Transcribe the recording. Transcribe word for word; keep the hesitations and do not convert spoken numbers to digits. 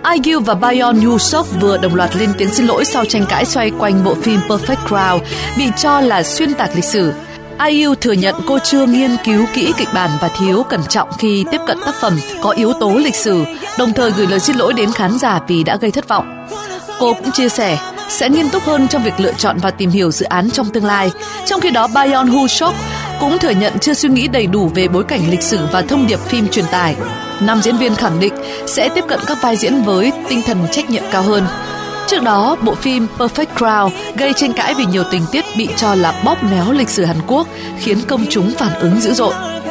ai giu và Bayon Yusuf vừa đồng loạt lên tiếng xin lỗi sau tranh cãi xoay quanh bộ phim Perfect Crowd bị cho là xuyên tạc lịch sử. ai giu thừa nhận cô chưa nghiên cứu kỹ kịch bản và thiếu cẩn trọng khi tiếp cận tác phẩm có yếu tố lịch sử, đồng thời gửi lời xin lỗi đến khán giả vì đã gây thất vọng. Cô cũng chia sẻ sẽ nghiêm túc hơn trong việc lựa chọn và tìm hiểu dự án trong tương lai. Trong khi đó, Bayon Yusuf cũng thừa nhận chưa suy nghĩ đầy đủ về bối cảnh lịch sử và thông điệp phim truyền tải. Nam diễn viên khẳng định sẽ tiếp cận các vai diễn với tinh thần trách nhiệm cao hơn. Trước đó, bộ phim Perfect Crowd gây tranh cãi vì nhiều tình tiết bị cho là bóp méo lịch sử Hàn Quốc, khiến công chúng phản ứng dữ dội.